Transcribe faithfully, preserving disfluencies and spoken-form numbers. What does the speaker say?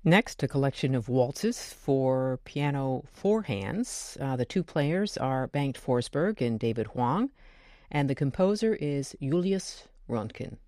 Next, a collection of waltzes for piano four hands. Uh, the two players are Bengt Forsberg and David Huang, and the composer is Julius Röntgen.